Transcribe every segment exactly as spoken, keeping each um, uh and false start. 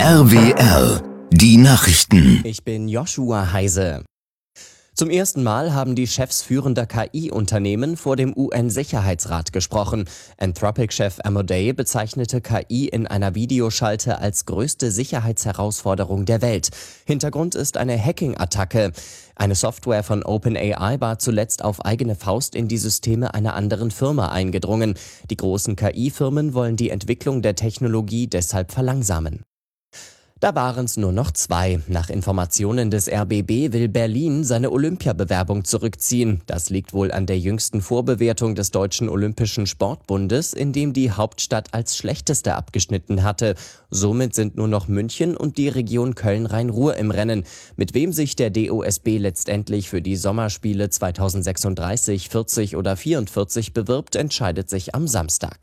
R W R, die Nachrichten. Ich bin Joshua Heise. Zum ersten Mal haben die Chefs führender K I-Unternehmen vor dem U N-Sicherheitsrat gesprochen. Anthropic-Chef Amodei bezeichnete K I in einer Videoschalte als größte Sicherheitsherausforderung der Welt. Hintergrund ist eine Hacking-Attacke. Eine Software von OpenAI war zuletzt auf eigene Faust in die Systeme einer anderen Firma eingedrungen. Die großen K I-Firmen wollen die Entwicklung der Technologie deshalb verlangsamen. Da waren es nur noch zwei. Nach Informationen des R B B will Berlin seine Olympiabewerbung zurückziehen. Das liegt wohl an der jüngsten Vorbewertung des Deutschen Olympischen Sportbundes, in dem die Hauptstadt als schlechteste abgeschnitten hatte. Somit sind nur noch München und die Region Köln-Rhein-Ruhr im Rennen. Mit wem sich der D O S B letztendlich für die Sommerspiele zweitausendsechsunddreißig, vierzig oder vierundvierzig bewirbt, entscheidet sich am Samstag.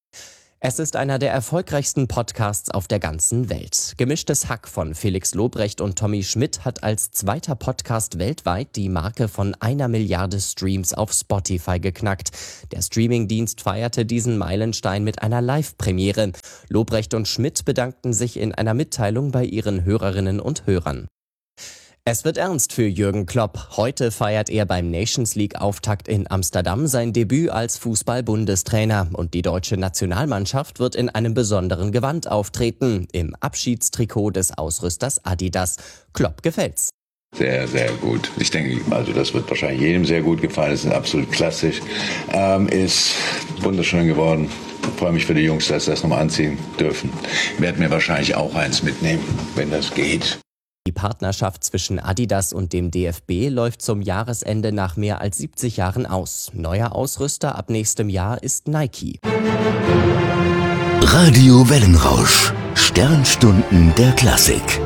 Es ist einer der erfolgreichsten Podcasts auf der ganzen Welt. Gemischtes Hack von Felix Lobrecht und Tommy Schmidt hat als zweiter Podcast weltweit die Marke von einer Milliarde Streams auf Spotify geknackt. Der Streamingdienst feierte diesen Meilenstein mit einer Live-Premiere. Lobrecht und Schmidt bedankten sich in einer Mitteilung bei ihren Hörerinnen und Hörern. Es wird ernst für Jürgen Klopp. Heute feiert er beim Nations League-Auftakt in Amsterdam sein Debüt als Fußball-Bundestrainer. Und die deutsche Nationalmannschaft wird in einem besonderen Gewand auftreten, im Abschiedstrikot des Ausrüsters Adidas. Klopp gefällt's. Sehr, sehr gut. Ich denke, also das wird wahrscheinlich jedem sehr gut gefallen. Es ist absolut klassisch. Ähm, ist wunderschön geworden. Ich freue mich für die Jungs, dass sie das nochmal anziehen dürfen. Werden mir wahrscheinlich auch eins mitnehmen, wenn das geht. Die Partnerschaft zwischen Adidas und dem D F B läuft zum Jahresende nach mehr als siebzig Jahren aus. Neuer Ausrüster ab nächstem Jahr ist Nike. Radio Wellenrausch. Sternstunden der Klassik.